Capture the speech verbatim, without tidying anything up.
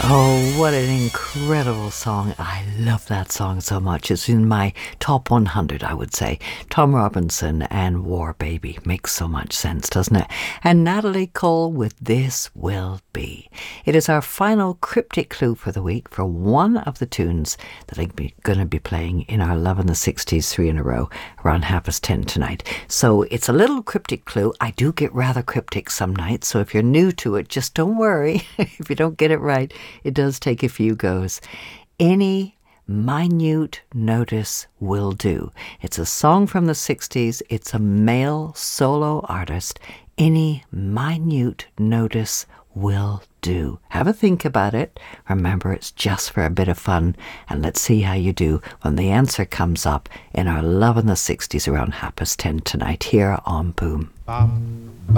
Oh, what an incredible song. I love that song so much. It's in my top one hundred, I would say. Tom Robinson and War Baby. Makes so much sense, doesn't it? And Natalie Cole with This Will Be. It is our final cryptic clue for the week for one of the tunes that I'm going to be playing in our Love in the sixties three in a row around half past ten tonight. So it's a little cryptic clue. I do get rather cryptic some nights, so if you're new to it, just don't worry if you don't get it right. It does take a few goes. Any minute notice will do. It's a song from the sixties. It's a male solo artist. Any minute notice will do. Have a think about it. Remember, it's just for a bit of fun. And let's see how you do when the answer comes up in our Love in the sixties around half past ten tonight here on Boom. Bum,